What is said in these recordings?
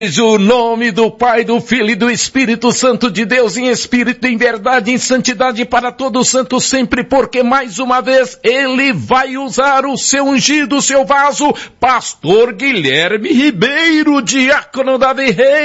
O nome do Pai, do Filho e do Espírito Santo de Deus, em espírito, em verdade, em santidade para todo santo sempre, porque mais uma vez Ele vai usar o seu ungido, o seu vaso, Pastor Guilherme Ribeiro, diácono Davi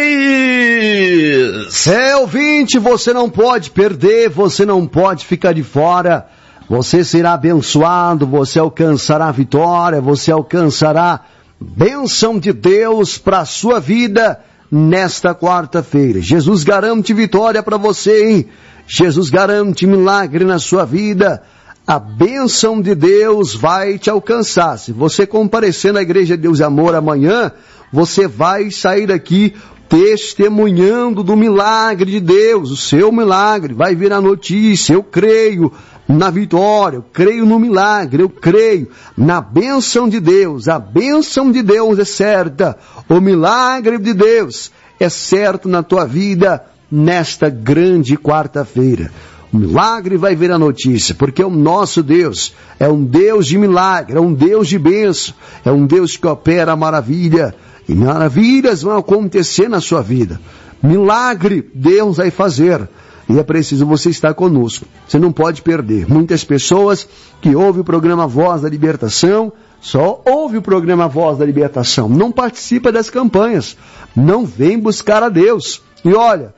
Reis. Ouvinte, você não pode perder, você não pode ficar de fora, você será abençoado, você alcançará a vitória, você alcançará bênção de Deus para a sua vida nesta quarta-feira. Jesus garante vitória para você, hein? Jesus garante milagre na sua vida. A bênção de Deus vai te alcançar. Se você comparecer na Igreja de Deus e Amor amanhã, você vai sair daqui testemunhando do milagre de Deus. O seu milagre vai vir a notícia. Eu creio na vitória, eu creio no milagre, eu creio na bênção de Deus. A bênção de Deus é certa, o milagre de Deus é certo na tua vida nesta grande quarta-feira. O milagre vai vir a notícia, porque o nosso Deus é um Deus de milagre, é um Deus de bênção, é um Deus que opera a maravilha, e maravilhas vão acontecer na sua vida. Milagre Deus vai fazer. E é preciso você estar conosco. Você não pode perder. Muitas pessoas que ouvem o programa Voz da Libertação, só ouvem o programa Voz da Libertação, não participa das campanhas, não vem buscar a Deus. E olha,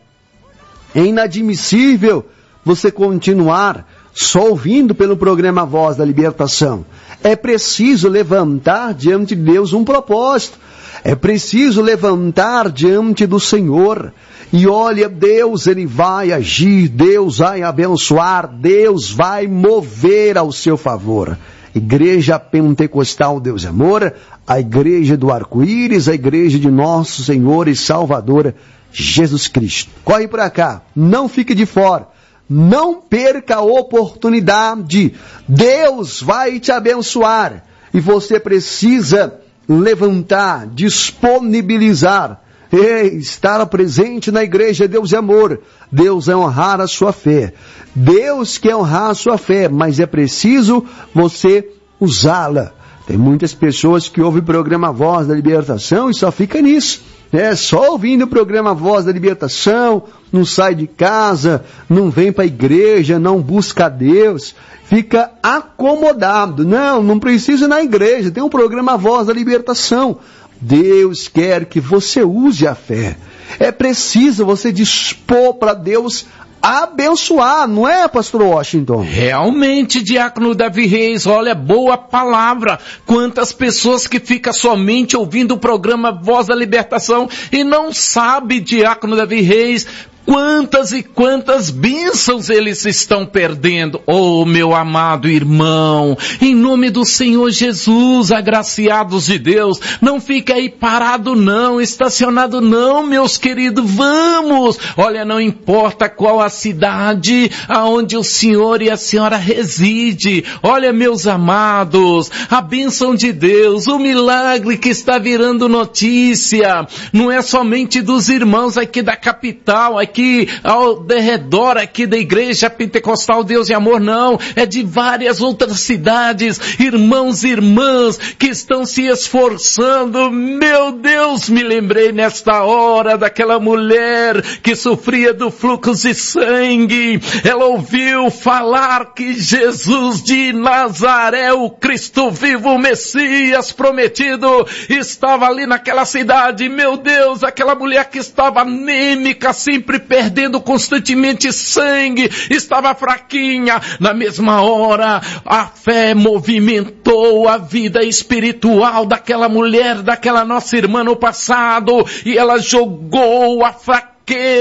é inadmissível você continuar só ouvindo pelo programa Voz da Libertação. É preciso levantar diante de Deus um propósito. É preciso levantar diante do Senhor. E olha, Deus, Ele vai agir, Deus vai abençoar, Deus vai mover ao seu favor. Igreja Pentecostal Deus e Amor, a Igreja do Arco-Íris, a Igreja de Nosso Senhor e Salvador Jesus Cristo. Corre para cá, não fique de fora, não perca a oportunidade. Deus vai te abençoar e você precisa levantar, disponibilizar, estar presente na Igreja Deus é Amor. Deus vai honrar a sua fé. Deus quer honrar a sua fé, mas é preciso você usá-la. Tem muitas pessoas que ouvem o programa Voz da Libertação e só fica nisso. Só ouvindo o programa Voz da Libertação, não sai de casa, não vem para a igreja, não busca a Deus, fica acomodado. Não precisa ir na igreja, tem um programa Voz da Libertação. Deus quer que você use a fé. É preciso você dispor para Deus abençoar, não é, pastor Washington? Realmente, diácono Davi Reis, olha, boa palavra. Quantas pessoas que ficam somente ouvindo o programa Voz da Libertação e não sabe, diácono Davi Reis, quantas e quantas bênçãos eles estão perdendo. Oh, meu amado irmão, em nome do Senhor Jesus, agraciados de Deus, não fique aí parado não, estacionado não, meus queridos, vamos! Olha, não importa qual a cidade aonde o senhor e a senhora reside, olha, meus amados, a bênção de Deus, o milagre que está virando notícia, não é somente dos irmãos aqui da capital, aqui ao derredor aqui da Igreja Pentecostal Deus e Amor, não, é de várias outras cidades, irmãos e irmãs que estão se esforçando. Meu Deus, me lembrei nesta hora daquela mulher que sofria do fluxo de sangue. Ela ouviu falar que Jesus de Nazaré, o Cristo vivo, o Messias prometido, estava ali naquela cidade. Meu Deus, aquela mulher que estava anêmica, sempre perdendo constantemente sangue, estava fraquinha. Na mesma hora, a fé movimentou a vida espiritual daquela mulher, daquela nossa irmã no passado, e ela jogou a fraqueza,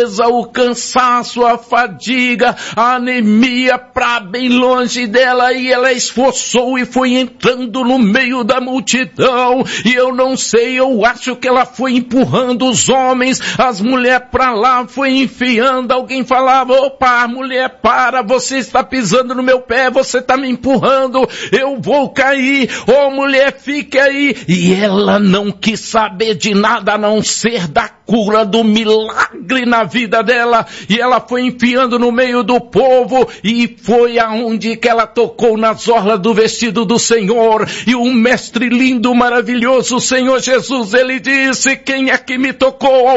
o cansaço, a fadiga, a anemia para bem longe dela, e ela esforçou e foi entrando no meio da multidão, e eu não sei, eu acho que ela foi empurrando os homens, as mulheres para lá, foi enfiando, alguém falava, opa, mulher, para, você está pisando no meu pé, você está me empurrando, eu vou cair, mulher, fique aí, e ela não quis saber de nada a não ser da cura, do milagre na vida dela, e ela foi enfiando no meio do povo, e foi aonde que ela tocou nas orlas do vestido do Senhor, e um mestre lindo, maravilhoso, o Senhor Jesus, ele disse: quem é que me tocou?